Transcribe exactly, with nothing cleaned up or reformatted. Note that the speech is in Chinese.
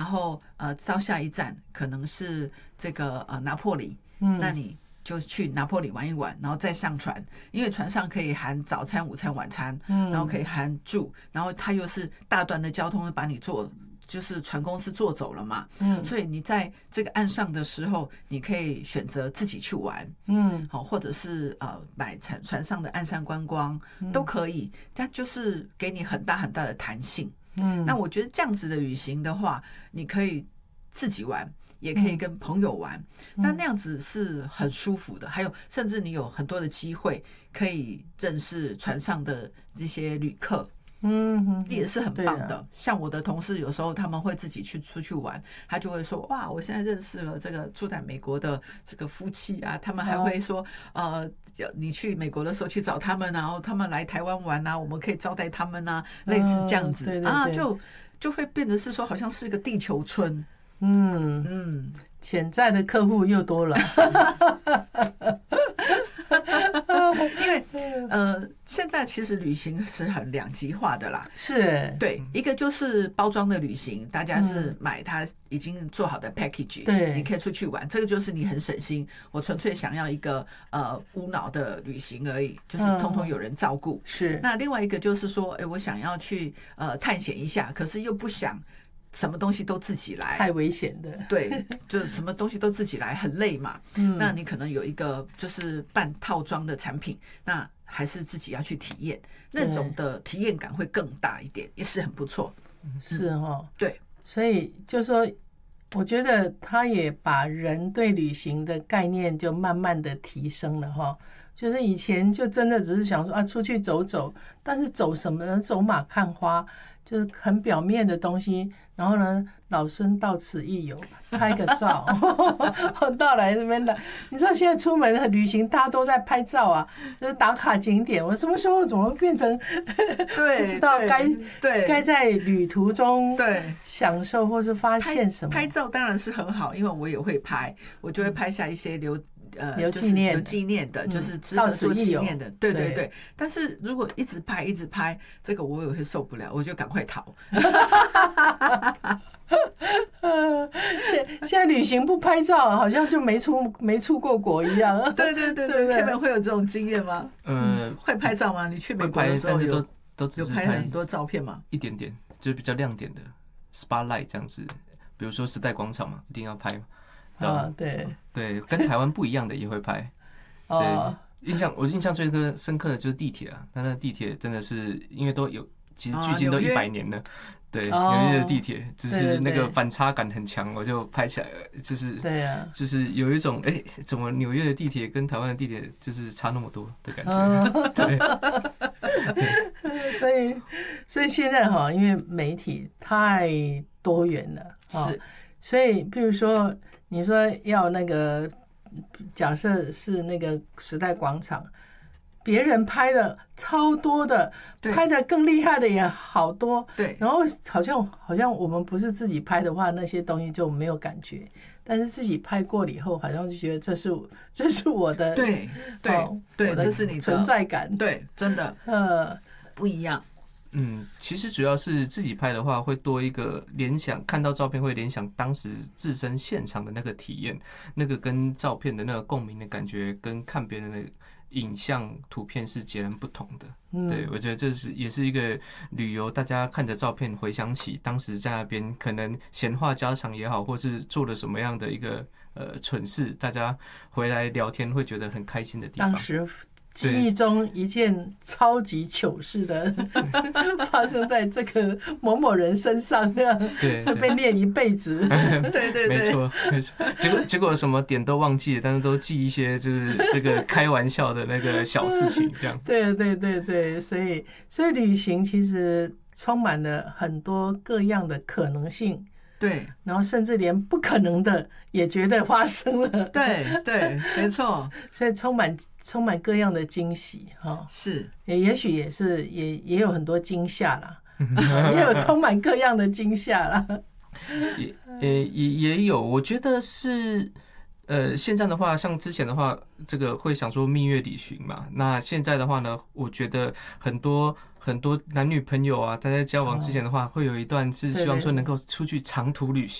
后呃到下一站可能是这个呃拿坡里， 嗯， 那你就去拿坡里玩一玩，然后再上船，因为船上可以含早餐、午餐、晚餐， 嗯， 然后可以含住，然后它又是大段的交通把你坐。就是船公司坐走了嘛， 嗯， 所以你在这个岸上的时候，你可以选择自己去玩， 嗯， 好，或者是呃买船船上的岸上观光都可以，它就是给你很大很大的弹性。 嗯， 那我觉得这样子的旅行的话，你可以自己玩，也可以跟朋友玩， 嗯， 那那样子是很舒服的。还有，甚至你有很多的机会可以认识船上的这些旅客。 嗯， 也是很棒的。 啊、 像我的同事，有时候他们会自己去出去玩，他就会说：“哇，我现在认识了这个住在美国的这个夫妻啊。”他们还会说：“呃，你去美国的时候去找他们，然后他们来台湾玩啊，我们可以招待他们啊，类似这样子、 哦、对对对啊，就就会变得是说，好像是一个地球村。” 嗯嗯， 潜在的客户又多了。 因为呃，现在其实旅行是很两极化的啦。 是， 对，一个就是包装的旅行，大家是买它已经做好的 package，、嗯、 对， 你可以出去玩，这个就是你很省心。我纯粹想要一个呃无脑的旅行而已，就是通通有人照顾。 嗯、是。 那另外一个就是说，哎，我想要去呃探险一下，可是又不想什么东西都自己来， 太危险的。 对，就什么东西都自己来，很累嘛。嗯，那你可能有一个就是半套装的产品，那还是自己要去体验，那种的体验感会更大一点，也是很不错。 是哦， 对， 所以就说，我觉得他也把人对旅行的概念就慢慢的提升了哈。就是以前就真的只是想说啊，出去走走，但是走什么呢？走马看花。就是很表面的东西，然后呢，老孙到此一游，拍个照，到来这边的。你知道现在出门的旅行，大家都在拍照啊，就是打卡景点。我什么时候怎么变成对， 不知道该对该在旅途中对享受或是发现什么？ 拍, 拍照当然是很好，因为我也会拍，我就会拍下一些留。呃， 留纪念、 有纪念的，就是值得做纪念的，对对对。 对。但是如果一直拍一直拍，这个我也会受不了，我就赶快逃。 现现在旅行不拍照，好像就没出没出过国一样。 对对对对 ，Kevin 会有这种经验吗？ 呃， 会拍照吗？你去美国的时候有都都有拍很多照片吗？ 一点点，就是比较亮点的 spotlight 这样子，比如说时代广场嘛，一定要拍嘛。 啊，对对，跟台湾不一样的也会拍。对，印象我印象最深刻的就是地铁啊，那那地铁真的是因为都有，其实距今都一百年了。对，纽约的地铁就是那个反差感很强，我就拍起来，就是对啊， 就是有一种哎、欸，怎么纽约的地铁跟台湾的地铁就是差那么多的感觉。对， 所以所以现在哈，因为媒体太多元了， 是， 所以譬如说。你说要那个，假设是那个时代广场，别人拍的超多的，拍的更厉害的也好多。 对， 然后好像好像我们不是自己拍的话，那些东西就没有感觉。但是自己拍过了以后，好像就觉得这是这是我的， 对对、哦、对，这是你的存在感。 对，真的， 呃， 不一样。 嗯，其实主要是自己拍的话，会多一个联想，看到照片会联想当时自身现场的那个体验，那个跟照片的那个共鸣的感觉，跟看别人的影像图片是截然不同的。嗯、对，我觉得这是也是一个旅游，大家看着照片回想起当时在那边可能闲话家常也好，或是做了什么样的一个呃蠢事，大家回来聊天会觉得很开心的地方。 当时记忆中一件超级糗事的发生在这个某某人身上，那样对被念一辈子。 对对对， 没错没错。结果结果什么点都忘记了，但是都记一些就是这个开玩笑的那个小事情，这样。 对对对对，所以所以旅行其实充满了很多各样的可能性。 对， 然后甚至连不可能的也觉得发生了。 对对，没错。 所以充满充满各样的惊喜哈， 是也也许也是也也有很多惊吓啦，也有充满各样的惊吓啦。 也也也有，我觉得是。呃，现在的话，像之前的话，这个会想说蜜月旅行嘛。那现在的话呢，我觉得很多很多男女朋友啊，他在交往之前的话，会有一段是希望说能够出去长途旅行。